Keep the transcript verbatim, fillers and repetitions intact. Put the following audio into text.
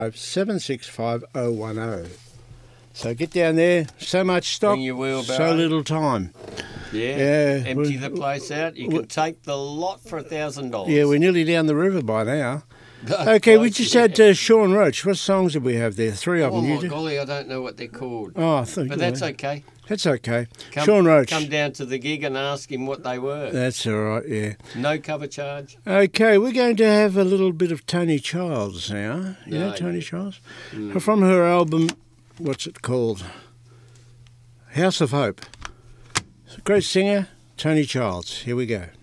seven six five oh one oh. So get down there, so much stock, Bring your wheelbarrow. so little time. Yeah, Yeah, empty we- the place out. You can take the lot for a thousand dollars. Yeah, we're nearly down the river by now. Okay, we just had uh, Sean Roach. What songs did we have there? Three of Oh them. you my do? golly, I don't know what they're called. Oh, I think. But that's okay. That's okay. Come, Sean Roach. Come down to the gig and ask him what they were. That's all right, yeah. No cover charge. Okay, we're going to have a little bit of Tony Childs now. You know No, Tony yeah. Childs? Mm. From her album, what's it called? House of Hope. Great singer, Tony Childs. Here we go.